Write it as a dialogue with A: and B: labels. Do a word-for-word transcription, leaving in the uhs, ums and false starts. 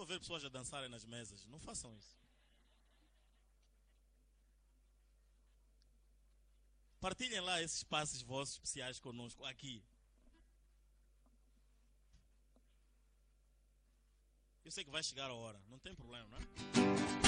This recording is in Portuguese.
A: ver pessoas a dançarem nas mesas. Não façam isso. Partilhem lá esses passos vossos especiais conosco aqui. Eu sei que vai chegar a hora, não tem problema, não é?